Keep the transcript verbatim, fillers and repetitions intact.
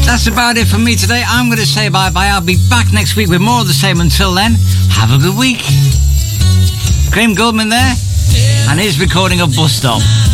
That's about it for me today. I'm going to say bye-bye. I'll be back next week with more of the same. Until then, have a good week. Graham Goldman there, and his recording of Bus Stop.